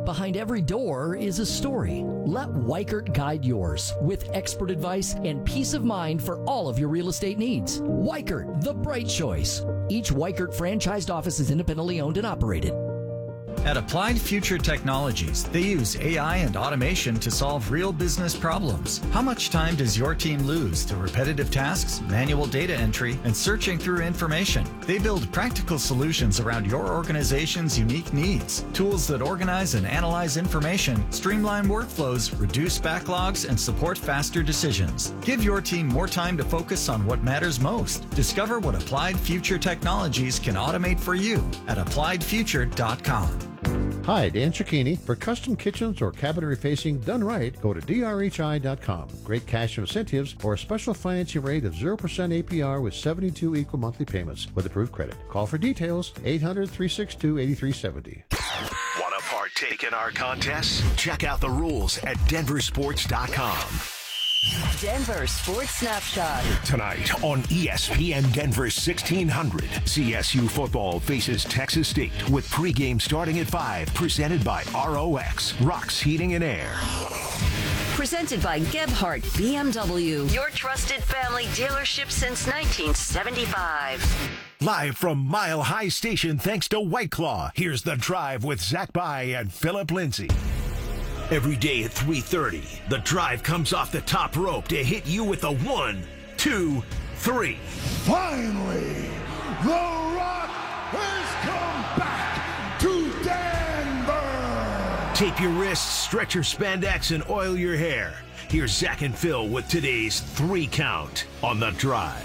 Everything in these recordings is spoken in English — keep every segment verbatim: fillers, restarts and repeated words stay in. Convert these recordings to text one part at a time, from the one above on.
behind every door is a story. Let Weichert guide yours with expert advice and peace of mind for all of your real estate needs. Weichert, the bright choice. Each Weichert franchised office is independently owned and operated. At Applied Future Technologies, they use A I and automation to solve real business problems. How much time does your team lose to repetitive tasks, manual data entry, and searching through information? They build practical solutions around your organization's unique needs. Tools that organize and analyze information, streamline workflows, reduce backlogs, and support faster decisions. Give your team more time to focus on what matters most. Discover what Applied Future Technologies can automate for you at applied future dot com. Hi, Dan Cicchini. For custom kitchens or cabinetry facing done right, go to D R H I dot com. Great cash incentives or a special financing rate of zero percent A P R with seventy-two equal monthly payments with approved credit. Call for details, eight hundred, three six two, eight three seven zero. Want to partake in our contest? Check out the rules at denver sports dot com. Denver Sports Snapshot. Tonight on E S P N Denver sixteen hundred, C S U football faces Texas State with pregame starting at five, presented by R O X, Rocks Heating and Air. Presented by Gebhardt B M W, your trusted family dealership since nineteen seventy-five. Live from Mile High Station, thanks to White Claw, here's The Drive with Zach By and Philip Lindsay. Every day at three thirty, The Drive comes off the top rope to hit you with a one, two, three. Finally, The Rock has come back to Denver. Tape your wrists, stretch your spandex, and oil your hair. Here's Zach and Phil with today's three count on The Drive.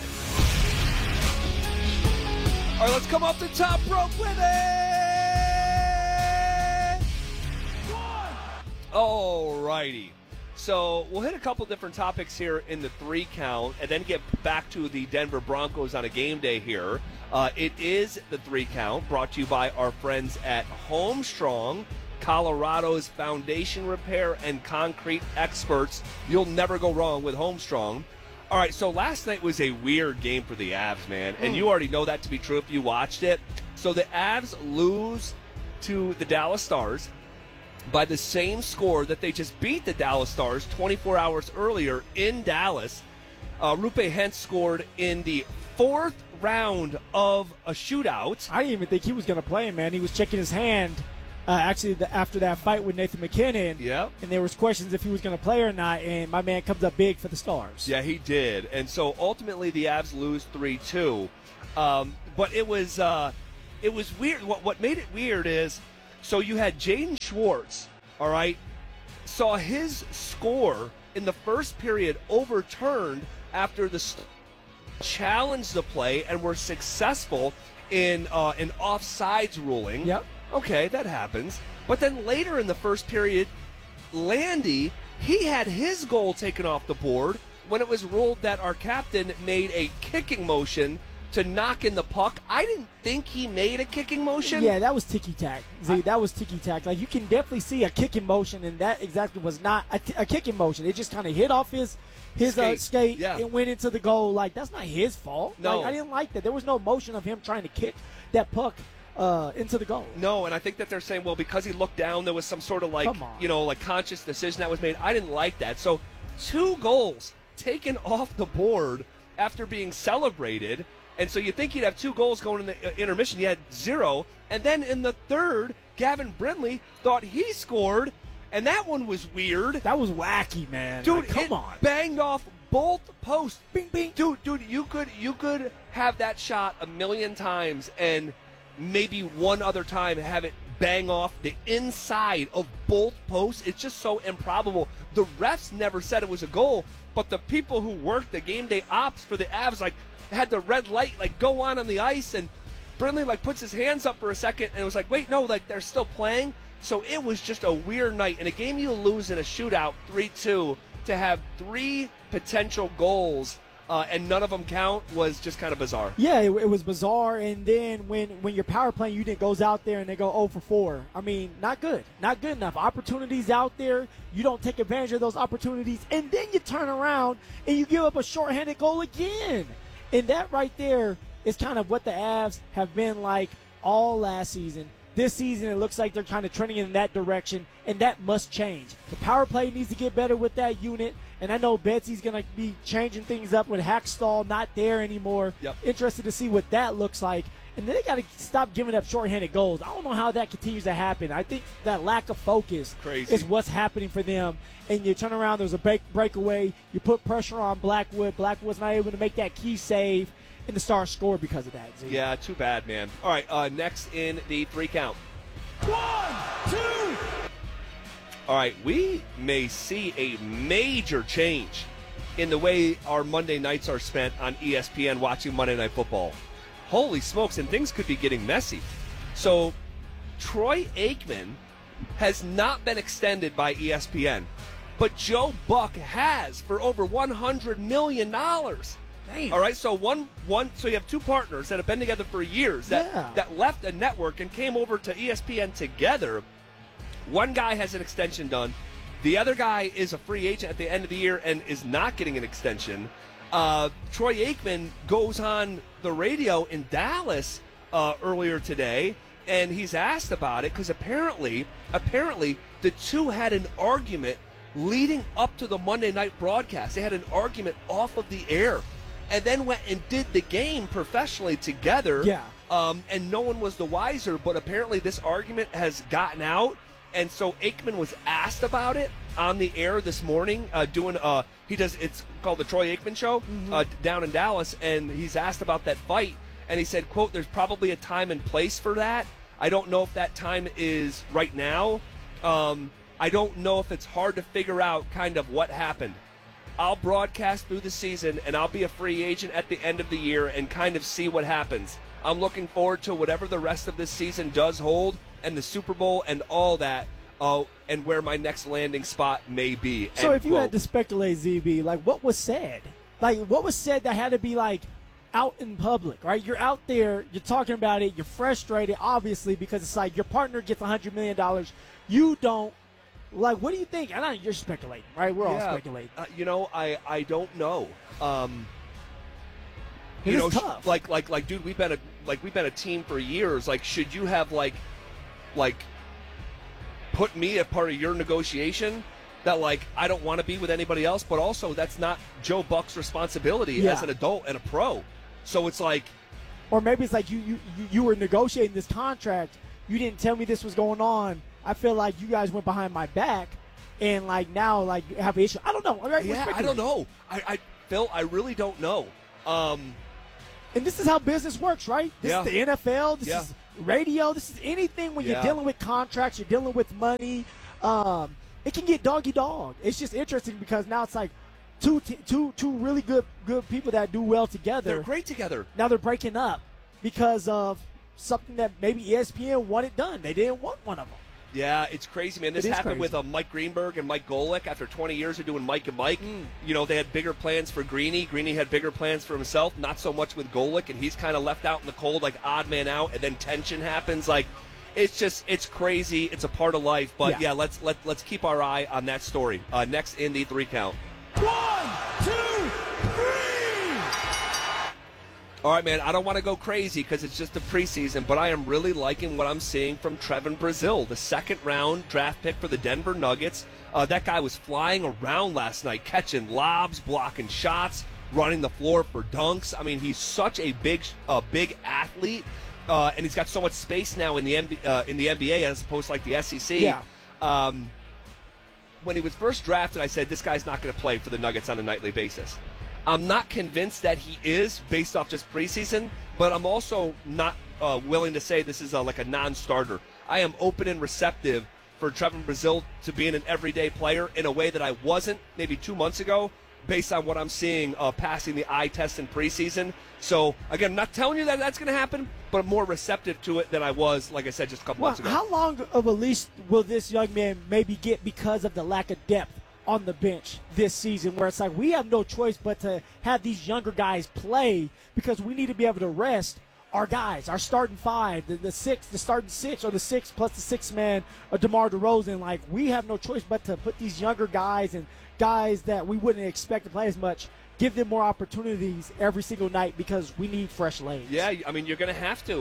All right, let's come off the top rope with it. All righty. So we'll hit a couple different topics here in the three count and then get back to the Denver Broncos on a game day here. Uh, it is the three count brought to you by our friends at Homestrong, Colorado's foundation repair and concrete experts. You'll never go wrong with Homestrong. All right, so last night was a weird game for the Avs, man, and you already know that to be true if you watched it. So the Avs lose to the Dallas Stars by the same score that they just beat the Dallas Stars twenty-four hours earlier in Dallas. Uh, Rupe Hentz scored in the fourth round of a shootout. I didn't even think he was going to play, man. He was checking his hand, uh, actually, the, after that fight with Nathan McKinnon. Yep. And there was questions if he was going to play or not, and my man comes up big for the Stars. Yeah, he did. And so ultimately the Avs lose three two. Um, but it was uh, it was weird. What, what made it weird is, so you had Jaden Schwartz, all right, saw his score in the first period overturned after the st- challenged the play and were successful in uh, an offsides ruling. Yep. Okay, that happens. But then later in the first period, Landy, he had his goal taken off the board when it was ruled that our captain made a kicking motion to knock in the puck. I didn't think he made a kicking motion. Yeah, that was ticky-tack. See, that was ticky-tack. Like, you can definitely see a kicking motion, and that exactly was not a, t- a kicking motion. It just kind of hit off his his skate, uh, skate yeah. and went into the goal. Like, that's not his fault. No. Like, I didn't like that. There was no motion of him trying to kick that puck uh, into the goal. No, and I think that they're saying, well, because he looked down, there was some sort of, like, you know, like conscious decision that was made. I didn't like that. So two goals taken off the board after being celebrated. And so you think you'd have two goals going in the intermission. You had zero. And then in the third, Gavin Brindley thought he scored, and that one was weird. That was wacky, man. Dude, like, come it on. Banged off both posts. Bing, bing. Dude, dude, you could you could have that shot a million times and maybe one other time have it bang off the inside of both posts. It's just so improbable. The refs never said it was a goal, but the people who worked the game day ops for the Avs, like, had the red light like go on on the ice, and Brindley like puts his hands up for a second and it was like, wait, no, like they're still playing. So it was just a weird night. In a game you lose in a shootout three two, to have three potential goals uh, and none of them count was just kind of bizarre. Yeah, it, it was bizarre. And then when, when your power play unit goes out there and they go oh for four, I mean, not good. Not good enough. Opportunities out there. You don't take advantage of those opportunities. And then you turn around and you give up a shorthanded goal again. And that right there is kind of what the Avs have been like all last season, This season, it looks like they're kind of trending in that direction, and that must change. The power play needs to get better with that unit, and I know Betsy's going to be changing things up with Hackstall not there anymore. Yep. Interested to see what that looks like. And then they got to stop giving up shorthanded goals. I don't know how that continues to happen. I think that lack of focus Crazy. is what's happening for them. And you turn around, there's a break, breakaway, you put pressure on Blackwood. Blackwood's not able to make that key save, and the Stars score because of that. Z. Yeah, too bad, man. All right, uh, next in the three count. One, two. All right, we may see a major change in the way our Monday nights are spent on E S P N watching Monday Night Football. Holy smokes, and things could be getting messy. So, Troy Aikman has not been extended by E S P N, but Joe Buck has for over one hundred million dollars. Damn. All right, so one, one, so you have two partners that have been together for years that, Yeah. that left a network and came over to E S P N together. One guy has an extension done. The other guy is a free agent at the end of the year and is not getting an extension. Uh, Troy Aikman goes on the radio in Dallas uh, earlier today, and he's asked about it because apparently, apparently, the two had an argument leading up to the Monday night broadcast. They had an argument off of the air, and then went and did the game professionally together. Yeah. Um, and no one was the wiser, but apparently this argument has gotten out, and so Aikman was asked about it on the air this morning, uh, doing uh he does it's called the Troy Aikman Show Mm-hmm. uh, down in Dallas, and he's asked about that fight, and he said, quote, there's probably a time and place for that. I don't know if that time is right now. Um, I don't know if it's hard to figure out kind of what happened. I'll broadcast through the season, and I'll be a free agent at the end of the year and kind of see what happens. I'm looking forward to whatever the rest of this season does hold, and the Super Bowl and all that. Oh, and where my next landing spot may be. So End if you quote. had to speculate, Z B, like what was said? Like what was said that had to be like out in public, right? You're out there, you're talking about it, you're frustrated, obviously, because it's like your partner gets one hundred million dollars. You don't. Like, what do you think? I know you're speculating, right? We're all Yeah, speculating. Uh, you know, I, I don't know. Um, It you is know, sh- tough. like like like, dude, we've been a like we've been a team for years. Like, should you have like like put me a part of your negotiation? That like I don't want to be with anybody else, but also that's not Joe Buck's responsibility Yeah. as an adult and a pro. So it's like, Or maybe it's like you, you you you were negotiating this contract. You didn't tell me this was going on. I feel like you guys went behind my back, and like now like you have an issue. I don't know. All right, we're yeah, I speculating. don't know. I, I Phil, I really don't know. Um, And this is how business works, right? This Yeah. is the N F L. This Yeah. is radio. This is anything when Yeah. you're dealing with contracts, you're dealing with money. Um, it can get doggy dog. It's just interesting because now it's like two, t- two, two really good, good people that do well together. they're great together. Now they're breaking up because of something that maybe E S P N wanted done. They didn't want one of them. Yeah, it's crazy, man. This It is happened crazy. with uh, Mike Greenberg and Mike Golick after twenty years of doing Mike and Mike. Mm. You know, they had bigger plans for Greeny. Greeny had bigger plans for himself, not so much with Golick, and he's kind of left out in the cold, like odd man out, and then tension happens. Like, it's just, it's crazy. It's a part of life. But Yeah. yeah, let's let let's keep our eye on that story. Uh, next in the three count. One, two, three. All right, man, I don't want to go crazy because it's just the preseason, but I am really liking what I'm seeing from Trevin Brazil, the second-round draft pick for the Denver Nuggets. Uh, that guy was flying around last night, catching lobs, blocking shots, running the floor for dunks. I mean, he's such a big, uh, big athlete, uh, and he's got so much space now in the N B A, uh, in the N B A as opposed to like the S E C. Yeah. Um, when he was first drafted, I said, this guy's not going to play for the Nuggets on a nightly basis. I'm not convinced that he is based off just preseason, but I'm also not uh, willing to say this is a, like a non-starter. I am open and receptive for Trevin Brazil to being an everyday player in a way that I wasn't maybe two months ago based on what I'm seeing uh, passing the eye test in preseason. So, again, I'm not telling you that that's going to happen, but I'm more receptive to it than I was, like I said, just a couple Well, months ago. how long of a leash will this young man maybe get because of the lack of depth on the bench this season, where it's like we have no choice but to have these younger guys play because we need to be able to rest our guys, our starting five, the, the six, the starting six, or the six plus the six man of DeMar DeRozan. Like, we have no choice but to put these younger guys and guys that we wouldn't expect to play as much, give them more opportunities every single night because we need fresh legs. Yeah, I mean, you're going to have to.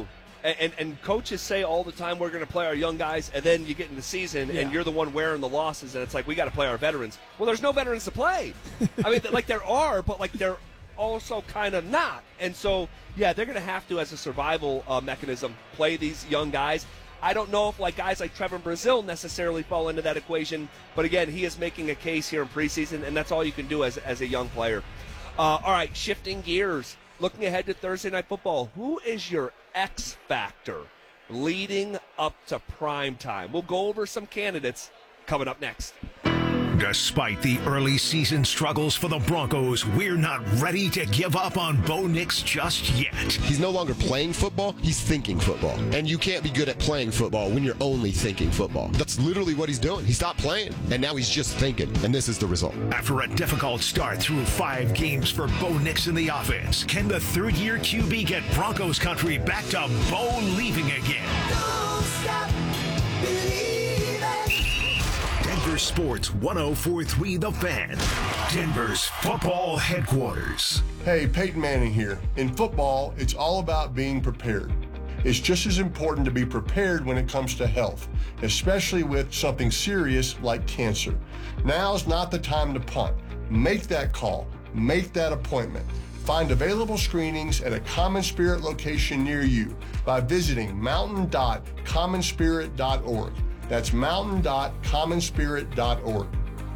And, and, and coaches say all the time, we're going to play our young guys, and then you get in the season, Yeah. and you're the one wearing the losses, and it's like, we got to play our veterans. Well, there's no veterans to play. I mean, like, there are, but, like, they're also kind of not. And so, yeah, they're going to have to, as a survival uh, mechanism, play these young guys. I don't know if, like, guys like Trevor Brazile necessarily fall into that equation, but, again, he is making a case here in preseason, and that's all you can do as, as a young player. Uh, all right, shifting gears. Looking ahead to Thursday Night Football, who is your X factor leading up to prime time? We'll go over some candidates coming up next. Despite the early season struggles for the Broncos, we're not ready to give up on Bo Nix just yet. He's no longer playing football, he's thinking football. And you can't be good at playing football when you're only thinking football. That's literally what he's doing. He stopped playing, and now he's just thinking, and this is the result. After a difficult start through five games for Bo Nix in the offense, can the third-year Q B get Broncos country back to Bo leaving again? Don't stop believing. Denver Sports one oh four point three The Fan, Denver's football headquarters. Hey, Peyton Manning here. In football, it's all about being prepared. It's just as important to be prepared when it comes to health, especially with something serious like cancer. Now's not the time to punt. Make that call. Make that appointment. Find available screenings at a Common Spirit location near you by visiting mountain dot common spirit dot org. That's mountain dot common spirit dot org.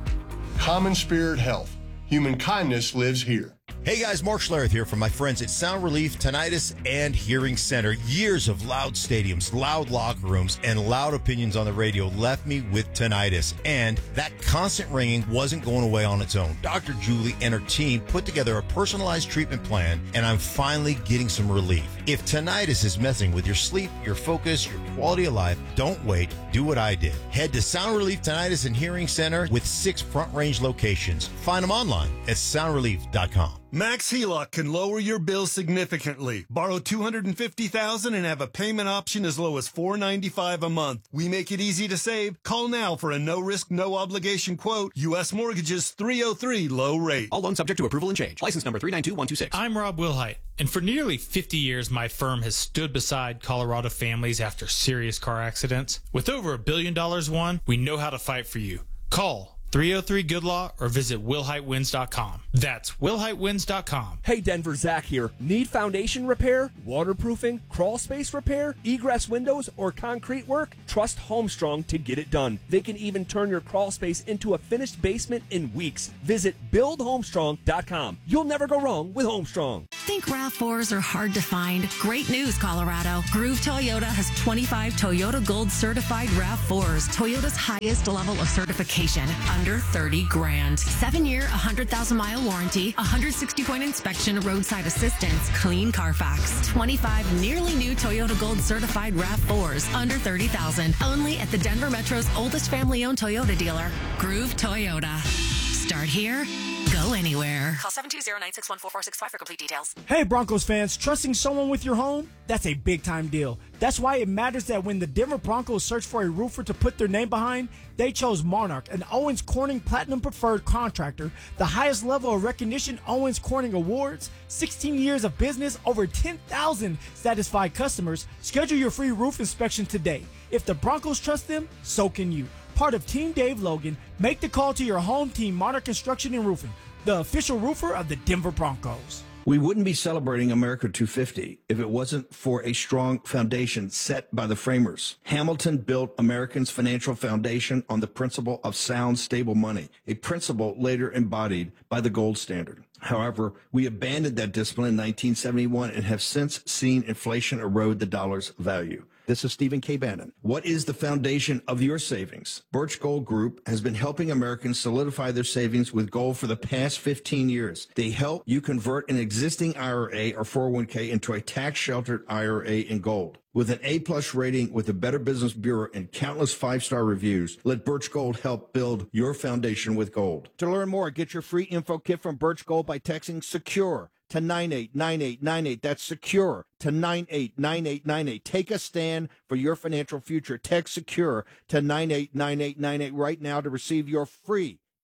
Common Spirit Health. Human kindness lives here. Hey guys, Mark Schlereth here from my friends at Sound Relief Tinnitus and Hearing Center. Years of loud stadiums, loud locker rooms, and loud opinions on the radio left me with tinnitus. And that constant ringing wasn't going away on its own. Doctor Julie and her team put together a personalized treatment plan, and I'm finally getting some relief. If tinnitus is messing with your sleep, your focus, your quality of life, don't wait. Do what I did. Head to Sound Relief Tinnitus and Hearing Center with six Front Range locations. Find them online at sound relief dot com. Max HELOC can lower your bill significantly. Borrow two hundred fifty thousand dollars and have a payment option as low as four hundred ninety-five dollars a month. We make it easy to save. Call now for a no-risk, no-obligation quote. U S Mortgages three oh three Low Rate. All loans subject to approval and change. License number three nine two one two six. I'm Rob Wilhite, and for nearly fifty years, my firm has stood beside Colorado families after serious car accidents. With over a billion dollars won, we know how to fight for you. Call three oh three Good Law or visit wilhite wins dot com. That's wilhite wins dot com. Hey Denver, Zach here. Need foundation repair, waterproofing, crawl space repair, egress windows, or concrete work? Trust Homestrong to get it done. They can even turn your crawl space into a finished basement in weeks. Visit build homestrong dot com. You'll never go wrong with Homestrong. Think RAV fours are hard to find? Great news, Colorado. Groove Toyota has twenty-five Toyota Gold certified RAV fours. Toyota's highest level of certification. Under thirty grand. Seven year, one hundred thousand mile warranty, one hundred sixty point inspection, roadside assistance, clean Carfax. twenty-five nearly new Toyota Gold certified RAV fours, under thirty thousand. Only at the Denver Metro's oldest family owned Toyota dealer, Groove Toyota. Start here, go anywhere. Call seven two zero, nine six one, four four six five for complete details. Hey, Broncos fans, trusting someone with your home? That's a big-time deal. That's why it matters that when the Denver Broncos searched for a roofer to put their name behind, they chose Monarch, an Owens Corning Platinum Preferred contractor, the highest level of recognition Owens Corning awards, sixteen years of business, over ten thousand satisfied customers. Schedule your free roof inspection today. If the Broncos trust them, so can you. Part of Team Dave Logan, make the call to your home team, Monarch Construction and Roofing, the official roofer of the Denver Broncos. We wouldn't be celebrating America two fifty if it wasn't for a strong foundation set by the framers. Hamilton built Americans' financial foundation on the principle of sound, stable money, a principle later embodied by the gold standard. However, we abandoned that discipline in nineteen seventy-one and have since seen inflation erode the dollar's value. This is Stephen K. Bannon. What is the foundation of your savings? Birch Gold Group has been helping Americans solidify their savings with gold for the past fifteen years. They help you convert an existing I R A or four oh one k into a tax-sheltered I R A in gold. With an A-plus rating with the Better Business Bureau and countless five-star reviews, let Birch Gold help build your foundation with gold. To learn more, get your free info kit from Birch Gold by texting SECURE to nine eight nine eight nine eight. That's SECURE to nine eight nine eight nine eight. Take a stand for your financial future. Text SECURE to nine eight nine eight nine eight right now to receive your free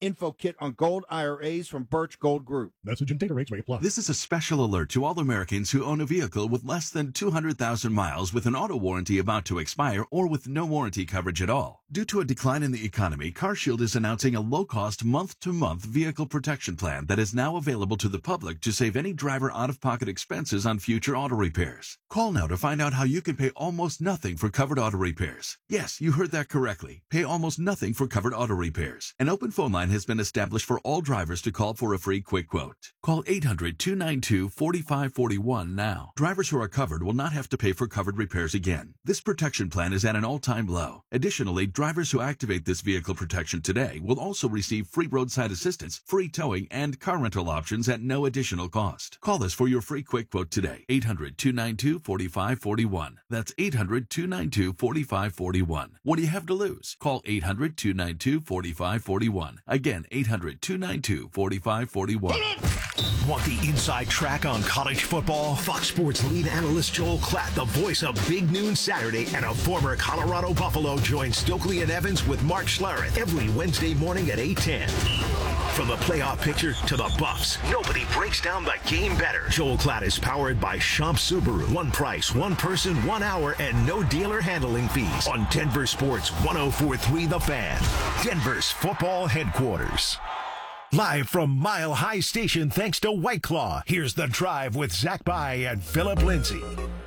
info kit on gold I R As from Birch Gold Group. Message and data rates may apply. This is a special alert to all Americans who own a vehicle with less than two hundred thousand miles with an auto warranty about to expire or with no warranty coverage at all. Due to a decline in the economy, CarShield is announcing a low-cost month-to-month vehicle protection plan that is now available to the public to save any driver out-of-pocket expenses on future auto repairs. Call now to find out how you can pay almost nothing for covered auto repairs. Yes, you heard that correctly. Pay almost nothing for covered auto repairs. An open phone line has been established for all drivers to call for a free quick quote. Call eight hundred, two nine two, four five four one now. Drivers who are covered will not have to pay for covered repairs again. This protection plan is at an all-time low. Additionally, drivers who activate this vehicle protection today will also receive free roadside assistance, free towing, and car rental options at no additional cost. Call us for your free quick quote today. eight hundred, two nine two, four five four one. That's eight hundred, two nine two, four five four one. What do you have to lose? Call eight hundred, two nine two, four five four one. Again, eight hundred, two nine two, four five four one. Want the inside track on college football? Fox Sports lead analyst Joel Klatt, the voice of Big Noon Saturday, and a former Colorado Buffalo, joins Stokely and Evans with Mark Schlereth every Wednesday morning at eight ten. From the playoff picture to the Buffs, nobody breaks down the game better. Joel Klatt is powered by Schomp Subaru. One price, one person, one hour, and no dealer handling fees. On Denver Sports one oh four point three The Fan, Denver's football headquarters. Live from Mile High Station, thanks to White Claw. Here's The Drive with Zach By and Philip Lindsay.